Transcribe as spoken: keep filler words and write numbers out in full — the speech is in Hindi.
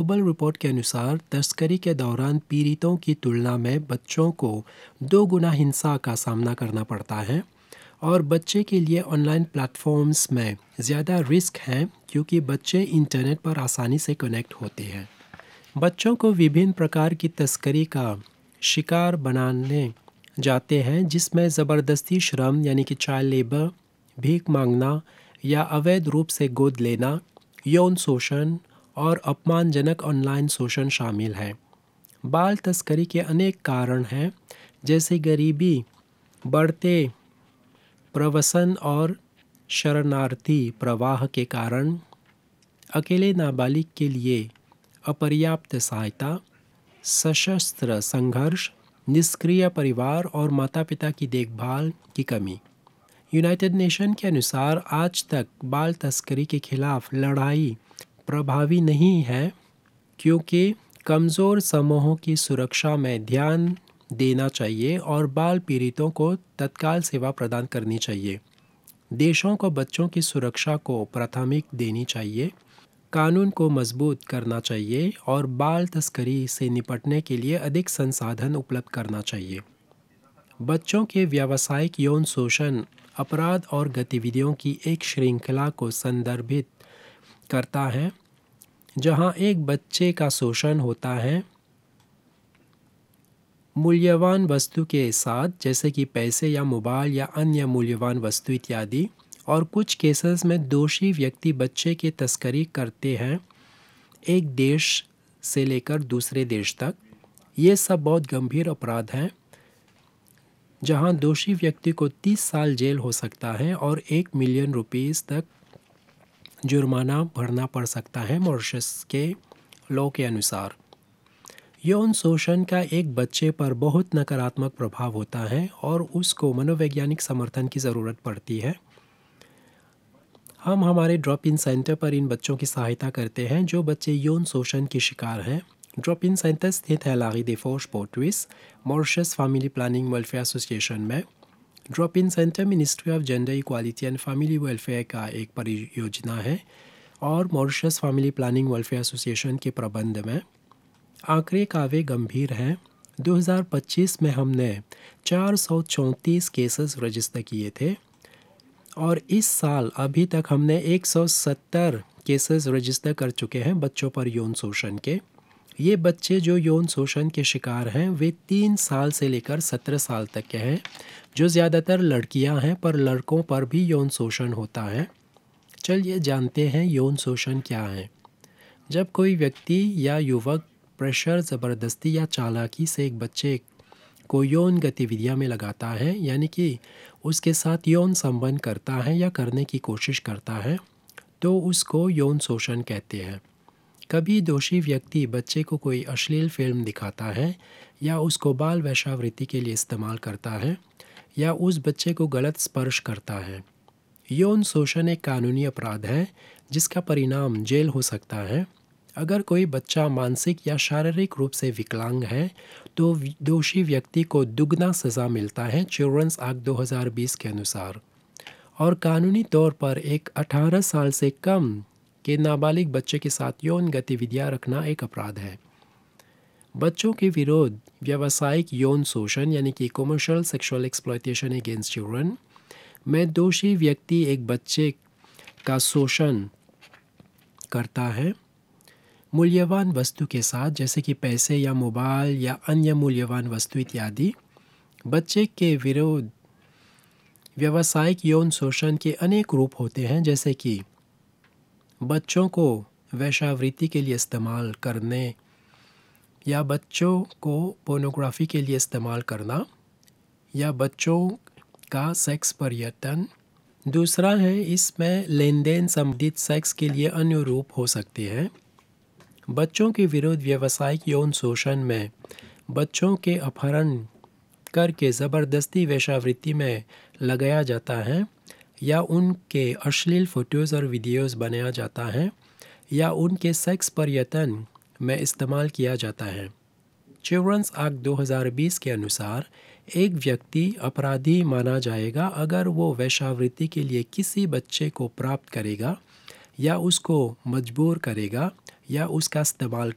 ग्लोबल रिपोर्ट के अनुसार तस्करी के दौरान पीड़ितों की तुलना में बच्चों को दो गुना हिंसा का सामना करना पड़ता है और बच्चे के लिए ऑनलाइन प्लेटफॉर्म्स में ज़्यादा रिस्क है क्योंकि बच्चे इंटरनेट पर आसानी से कनेक्ट होते हैं। बच्चों को विभिन्न प्रकार की तस्करी का शिकार बनाने जाते हैं जिसमें ज़बरदस्ती श्रम यानी कि चाइल्ड लेबर, भीख मांगना या अवैध रूप से गोद लेना, यौन शोषण और अपमानजनक ऑनलाइन शोषण शामिल है। बाल तस्करी के अनेक कारण हैं जैसे गरीबी, बढ़ते प्रवसन और शरणार्थी प्रवाह के कारण, अकेले नाबालिग के लिए अपर्याप्त सहायता, सशस्त्र संघर्ष, निष्क्रिय परिवार और माता पिता की देखभाल की कमी। यूनाइटेड नेशन के अनुसार आज तक बाल तस्करी के खिलाफ लड़ाई प्रभावी नहीं है क्योंकि कमज़ोर समूहों की सुरक्षा में ध्यान देना चाहिए और बाल पीड़ितों को तत्काल सेवा प्रदान करनी चाहिए। देशों को बच्चों की सुरक्षा को प्राथमिकता देनी चाहिए, कानून को मजबूत करना चाहिए और बाल तस्करी से निपटने के लिए अधिक संसाधन उपलब्ध करना चाहिए। बच्चों के व्यावसायिक यौन शोषण अपराध और गतिविधियों की एक श्रृंखला को संदर्भित करता है जहां एक बच्चे का शोषण होता है मूल्यवान वस्तु के साथ जैसे कि पैसे या मोबाइल या अन्य मूल्यवान वस्तु इत्यादि, और कुछ केसेस में दोषी व्यक्ति बच्चे की तस्करी करते हैं एक देश से लेकर दूसरे देश तक। ये सब बहुत गंभीर अपराध हैं जहां दोषी व्यक्ति को तीस साल जेल हो सकता है और एक मिलियन रुपीस तक जुर्माना भरना पड़ सकता है मॉरिशस के लॉ के अनुसार। यौन शोषण का एक बच्चे पर बहुत नकारात्मक प्रभाव होता है और उसको मनोवैज्ञानिक समर्थन की ज़रूरत पड़ती है। हम हमारे ड्रॉप इन सेंटर पर इन बच्चों की सहायता करते हैं जो बच्चे यौन शोषण के शिकार हैं। ड्रॉप इन सेंटर स्थित है लारी दे फोर्श पोर्टविस, Mauritius family planning welfare association में। Drop in centre ministry of gender equality and family welfare का एक परियोजना है और Mauritius family planning welfare association के प्रबंध में। आंकड़े काफ़ी गंभीर हैं। दो हज़ार पच्चीस में हमने चार सौ चौंतीस केसेस रजिस्टर किए थे और इस साल अभी तक हमने एक सौ सत्तर केसेस रजिस्टर कर चुके हैं बच्चों पर यौन शोषण के। ये बच्चे जो यौन शोषण के शिकार हैं वे तीन साल से लेकर सत्रह साल तक के हैं, जो ज़्यादातर लड़कियां हैं, पर लड़कों पर भी यौन शोषण होता है। चलिए जानते हैं यौन शोषण क्या है। जब कोई व्यक्ति या युवक प्रेशर, ज़बरदस्ती या चालाकी से एक बच्चे को यौन गतिविधियां में लगाता है, यानी कि उसके साथ यौन संबंध करता है या करने की कोशिश करता है, तो उसको यौन शोषण कहते हैं। कभी दोषी व्यक्ति बच्चे को कोई अश्लील फिल्म दिखाता है या उसको बाल वेश्यावृत्ति के लिए इस्तेमाल करता है या उस बच्चे को गलत स्पर्श करता है। यौन शोषण एक कानूनी अपराध है जिसका परिणाम जेल हो सकता है। अगर कोई बच्चा मानसिक या शारीरिक रूप से विकलांग है तो दोषी व्यक्ति को दुगना सज़ा मिलता है चिल्ड्रंस एक्ट दो हज़ार बीस के अनुसार, और कानूनी तौर पर एक अठारह साल से कम के नाबालिग बच्चे के साथ यौन गतिविधियां रखना एक अपराध है। बच्चों के विरोध व्यावसायिक यौन शोषण यानी कि commercial sexual exploitation against children में दोषी व्यक्ति एक बच्चे का शोषण करता है मूल्यवान वस्तु के साथ जैसे कि पैसे या मोबाइल या अन्य मूल्यवान वस्तु इत्यादि। बच्चे के विरोध व्यावसायिक यौन शोषण के अनेक रूप होते हैं जैसे कि बच्चों को वेश्यावृत्ति के लिए इस्तेमाल करने या बच्चों को पोर्नोग्राफी के लिए इस्तेमाल करना या बच्चों का सेक्स पर्यटन। दूसरा है इसमें लेन देन संबंधित सेक्स के लिए अन्य रूप हो सकते हैं। बच्चों के विरुद्ध व्यावसायिक यौन शोषण में बच्चों के अपहरण करके ज़बरदस्ती वेश्यावृत्ति में लगाया जाता है या उनके अश्लील फ़ोटोज़ और वीडियोज़ बनाया जाता है या उनके सेक्स पर्यटन में इस्तेमाल किया जाता है। चिल्ड्रंस एक्ट दो हज़ार बीस के अनुसार एक व्यक्ति अपराधी माना जाएगा अगर वो वेश्यावृत्ति के लिए किसी बच्चे को प्राप्त करेगा या उसको मजबूर करेगा या उसका इस्तेमाल